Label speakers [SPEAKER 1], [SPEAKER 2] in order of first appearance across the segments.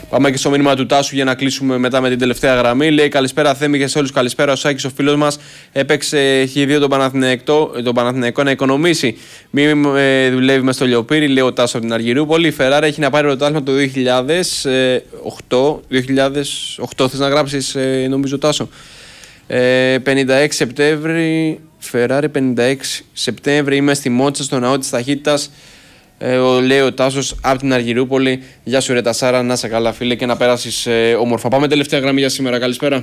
[SPEAKER 1] Πάμε και στο μήνυμα του Τάσου για να κλείσουμε μετά με την τελευταία γραμμή. Λέει καλησπέρα Θέμη και σε όλους. Καλησπέρα. Ο Σάκης, ο φίλος μας, έπαιξε Χ2 τον Παναθηναϊκό να οικονομήσει. Μην δουλεύει με στο Λιοπύρι, λέει ο Τάσος από την Αργυρούπολη. Η Φεράρι έχει να πάρει πρωτάθλημα το 2008. 2008 θες να γράψεις, νομίζω, Τάσο. 56 Σεπτέμβρη. Φεράρι 56 Σεπτέμβρη. Είμαι στη Μότσα, στο ναό της ταχύτητας. Λέει ο Τάσος από την Αργυρούπολη. Γεια σου ρε Τασάρα, να είσαι καλά φίλε και να πέρασεις όμορφα. Πάμε τελευταία γραμμή για σήμερα, καλησπέρα.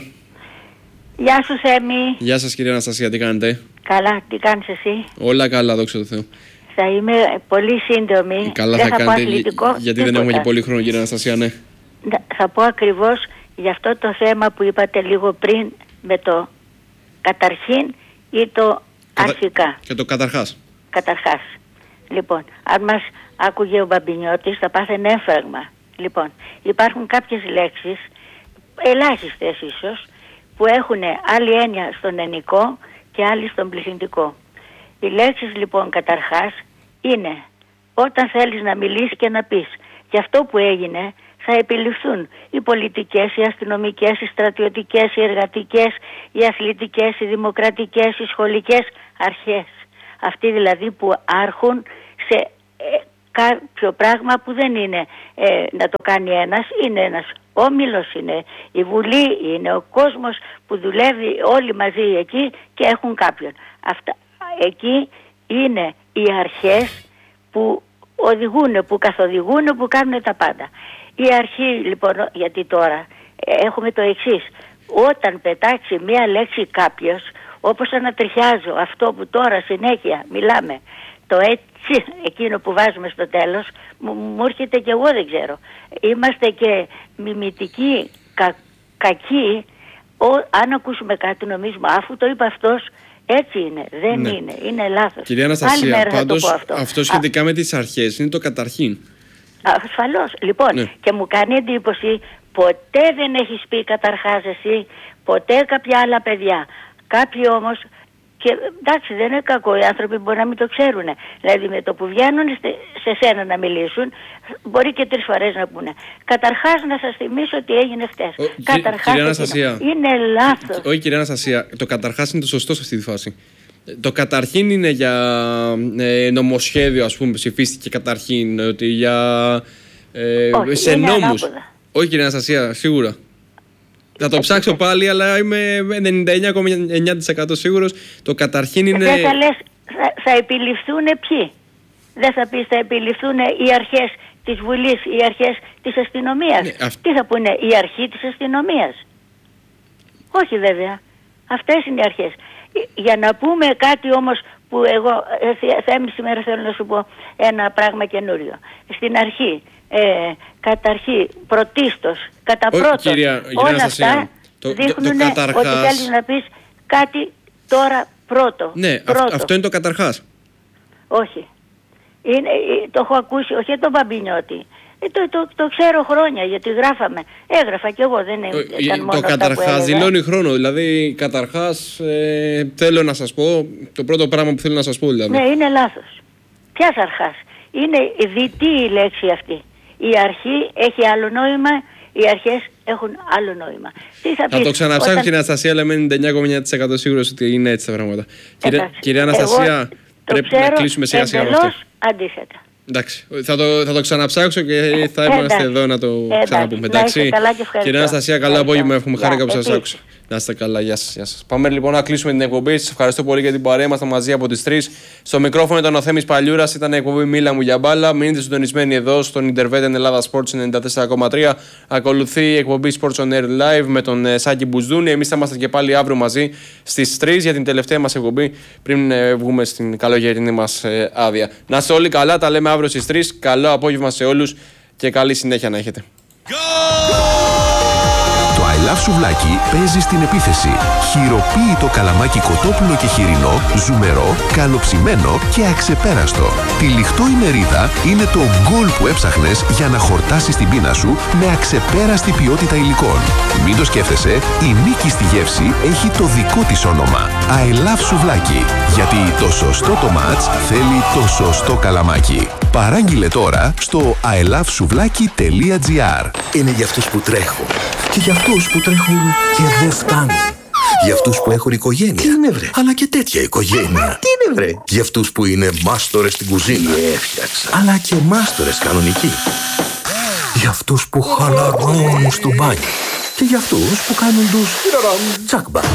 [SPEAKER 2] Γεια σου Θέμη.
[SPEAKER 1] Γεια σας κυρία Αναστασία, τι κάνετε?
[SPEAKER 2] Καλά, τι κάνεις εσύ?
[SPEAKER 1] Όλα καλά, δόξα τω Θεώ.
[SPEAKER 2] Θα είμαι πολύ σύντομη.
[SPEAKER 1] Καλά
[SPEAKER 2] δεν
[SPEAKER 1] θα κάνετε, γιατί
[SPEAKER 2] τίποτα.
[SPEAKER 1] δεν έχουμε και πολύ χρόνο κυρία Αναστασία, ναι.
[SPEAKER 2] Θα πω ακριβώς για αυτό το θέμα που είπατε λίγο πριν με το καταρχήν ή το αρχικά.
[SPEAKER 1] Και το καταρχάς.
[SPEAKER 2] Καταρχάς. Λοιπόν, αν μας άκουγε ο Μπαμπινιώτης θα πάθαινε έφραγμα. Λοιπόν, υπάρχουν κάποιες λέξεις, ελάχιστες ίσως, που έχουν άλλη έννοια στον ενικό και άλλη στον πληθυντικό. Οι λέξεις λοιπόν καταρχάς είναι όταν θέλεις να μιλήσεις και να πεις. Γι' αυτό που έγινε θα επιληφθούν οι πολιτικές, οι αστυνομικές, οι στρατιωτικές, οι εργατικές, οι αθλητικές, οι δημοκρατικές, οι σχολικές αρχές. Αυτοί δηλαδή που άρχουν σε κάποιο πράγμα που δεν είναι να το κάνει ένας, είναι ένας όμιλος, είναι η Βουλή, είναι ο κόσμος που δουλεύει όλοι μαζί εκεί και έχουν κάποιον. Αυτά, εκεί είναι οι αρχές που οδηγούν, που καθοδηγούν, που κάνουν τα πάντα. Η αρχή λοιπόν, γιατί τώρα έχουμε το εξής, όταν πετάξει μία λέξη κάποιος, όπως ανατριχιάζω αυτό που τώρα συνέχεια μιλάμε, το έτσι, εκείνο που βάζουμε στο τέλος, μου έρχεται και εγώ δεν ξέρω. Είμαστε και μιμητικοί, κακοί, αν ακούσουμε κάτι νομίζουμε, αφού το είπε αυτός, έτσι είναι, δεν είναι, είναι λάθος.
[SPEAKER 1] Κυρία Αναστασία, πάντως αυτό σχετικά με τις αρχές είναι το καταρχήν.
[SPEAKER 2] Ασφαλώς, λοιπόν, ναι. Και μου κάνει εντύπωση, ποτέ δεν έχεις πει καταρχάς εσύ, ποτέ κάποια άλλα παιδιά. Κάποιοι όμως, και εντάξει δεν είναι κακό, οι άνθρωποι μπορεί να μην το ξέρουν. Δηλαδή με το που βγαίνουν σε σένα να μιλήσουν, μπορεί και 3 φορές να πούνε. Καταρχάς να σας θυμίσω ότι έγινε χτες.
[SPEAKER 1] Κυρία Αναστασία,
[SPEAKER 2] είναι λάθος.
[SPEAKER 1] Όχι κυρία Αναστασία, το καταρχάς είναι το σωστό σε αυτή τη φάση. Το καταρχήν είναι για νομοσχέδιο, ας πούμε, ψηφίστηκε καταρχήν, ότι για σε νόμους. Όχι κυρία Αναστασία, σίγουρα. Θα το ψάξω πάλι, αλλά είμαι 99,9% σίγουρος. Το καταρχήν είναι...
[SPEAKER 2] Δεν θα λες, θα επιληφθούν ποιοι. Δεν θα πεις θα επιληφθούν οι αρχές της Βουλής, οι αρχές της αστυνομίας. Ναι, τι θα πούνε, η αρχή της αστυνομίας. Όχι βέβαια. Αυτές είναι οι αρχές. Για να πούμε κάτι όμως που εγώ, Θέμη, σήμερα θέλω να σου πω ένα πράγμα καινούριο. Στην αρχή, καταρχή, πρωτίστως, κατά πρώτον, όλα αυτά δείχνουν ότι θέλεις να πεις κάτι τώρα πρώτο.
[SPEAKER 1] Ναι,
[SPEAKER 2] πρώτο.
[SPEAKER 1] Αυτό είναι το καταρχάς.
[SPEAKER 2] Όχι. Το έχω ακούσει, όχι τον Μπαμπινιώτη. Το ξέρω χρόνια γιατί γράφαμε. Έγραφα κι εγώ, δεν ήταν μόνο
[SPEAKER 1] το καταρχάς δηλώνει χρόνο. Δηλαδή, καταρχάς, θέλω να σας πω, το πρώτο πράγμα που θέλω να σας πω δηλαδή.
[SPEAKER 2] Ναι, είναι λάθος. Ποιας αρχάς? Είναι δυτή η λέξη αυτή. Η αρχή έχει άλλο νόημα, οι αρχές έχουν άλλο νόημα. Τι θα
[SPEAKER 1] το ξαναψάξω κυρία Αναστασία, αλλά είμαι 99,9% σίγουρος ότι είναι έτσι τα πράγματα. Κυρία Αναστασία, πρέπει να κλείσουμε σιγά σιγά με αυτό.
[SPEAKER 2] Αντίθετα.
[SPEAKER 1] Εντάξει, θα το ξαναψάξω και θα είμαστε εδώ να το ξαναπούμε. Εντάξει, κυρία Αναστασία, καλό απόγευμα, εύχομαι χάρηκα που σας άκουσα. Να είστε καλά, γεια σας. Πάμε λοιπόν να κλείσουμε την εκπομπή. Σας ευχαριστώ πολύ για την παρέα. Ήμασταν μαζί από τις 3. Στο μικρόφωνο ήταν ο Θέμης Παλιούρας, ήταν η εκπομπή Μίλα μου για μπάλα. Μείνετε συντονισμένοι εδώ στον Interveten Ελλάδα Sports 94,3. Ακολουθεί η εκπομπή Sports on Air Live με τον Σάκη Μπουζδούνη. Εμείς θα είμαστε και πάλι αύριο μαζί στις 3 για την τελευταία μας εκπομπή πριν βγούμε στην καλοκαιρινή μας άδεια. Να είστε όλοι καλά, τα λέμε αύριο στις 3. Καλό απόγευμα σε όλους και καλή συνέχεια να έχετε.
[SPEAKER 3] Το I Love Σουβλάκι παίζει στην επίθεση. Χειροποίητο καλαμάκι κοτόπουλο και χοιρινό, ζουμερό, καλοψημένο και αξεπέραστο. Τυλιχτό η μερίδα είναι το γκολ που έψαχνες για να χορτάσεις την πείνα σου με αξεπέραστη ποιότητα υλικών. Μην το σκέφτεσαι, η νίκη στη γεύση έχει το δικό της όνομα. I Love Σουβλάκι. Γιατί το σωστό το μάτς θέλει το σωστό καλαμάκι. Παράγγειλε τώρα στο ilovesouβλaki.gr.
[SPEAKER 4] Είναι για αυτούς που τρέχουν και για αυτούς που τρέχουν και δεν φτάνουν. Για αυτούς που έχουν οικογένεια.
[SPEAKER 5] Τι είναι βρε?
[SPEAKER 4] Αλλά και τέτοια οικογένεια.
[SPEAKER 5] Τι είναι βρε?
[SPEAKER 4] Για αυτούς που είναι μάστορες στην κουζίνα.
[SPEAKER 5] Έφτιαξα.
[SPEAKER 4] Αλλά και μάστορες κανονικοί. Για αυτούς που χαλαρώνουν στο μπάνιο. Και για αυτούς που κάνουν τους τσακμπά.